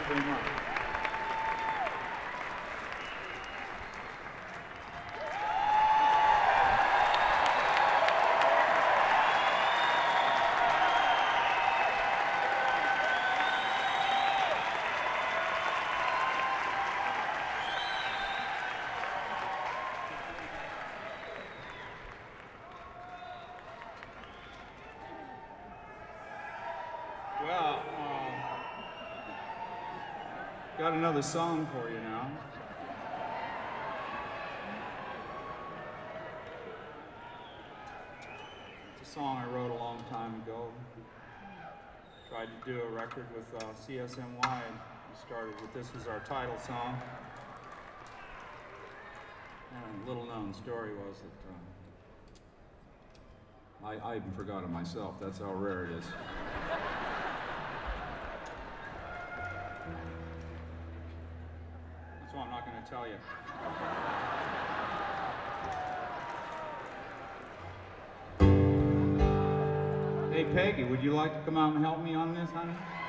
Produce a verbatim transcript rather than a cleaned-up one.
you very much. Well, uh, got another song for you now. It's a song I wrote a long time ago. Tried to do a record with uh, C S M Y, and we started with this was our title song. And a little known story was that uh, I, I even forgot it myself. That's how rare it is. That's why I'm not going to tell you. Hey, Peggy, would you like to come out and help me on this, honey?